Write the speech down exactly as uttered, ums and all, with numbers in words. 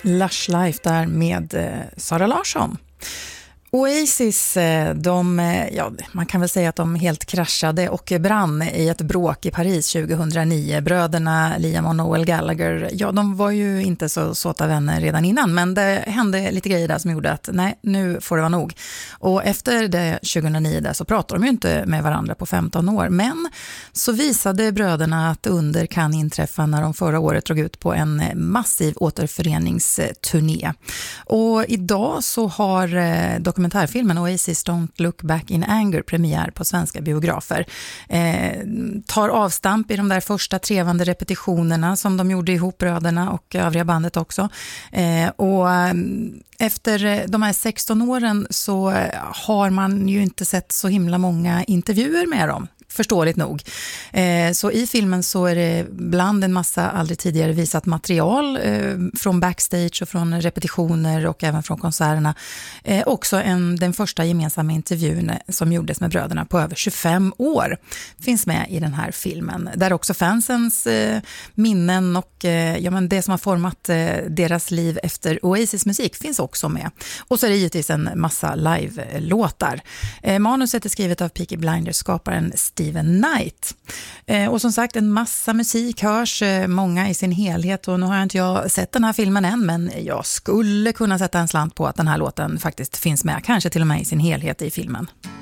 Lush Life där med eh, Sara Larsson. Oasis, de, ja, man kan väl säga att de helt kraschade och brann i ett bråk i Paris tjugohundranio. Bröderna Liam och Noel Gallagher, ja, de var ju inte så såta vänner redan innan, men det hände lite grejer där som gjorde att nej, nu får det vara nog. Och efter det tjugohundranio där så pratade de ju inte med varandra på femton år, men så visade bröderna att under kan inträffa när de förra året drog ut på en massiv återföreningsturné. Och idag så har dokumentärfilmen Oasis Don't Look Back in Anger premiär på svenska biografer. Eh, tar avstamp i de där första trevande repetitionerna som de gjorde ihop, bröderna och övriga bandet också. Eh, och efter de här sexton åren så har man ju inte sett så himla många intervjuer med dem. Förståeligt nog. Eh, så i filmen så är det bland en massa aldrig tidigare visat material eh, från backstage och från repetitioner och även från konserterna. Eh, också en, den första gemensamma intervjun som gjordes med bröderna på över tjugofem år finns med i den här filmen. Där också fansens eh, minnen och eh, ja, men det som har format eh, deras liv efter Oasis musik finns också med. Och så är det givetvis en massa live-låtar. Eh, manuset är skrivet av Peaky Blinders-skaparen Steven Knight. Eh, och som sagt, en massa musik hörs, eh, många i sin helhet, och nu har jag inte jag sett den här filmen än, men jag skulle kunna sätta en slant på att den här låten faktiskt finns med, kanske till och med i sin helhet i filmen.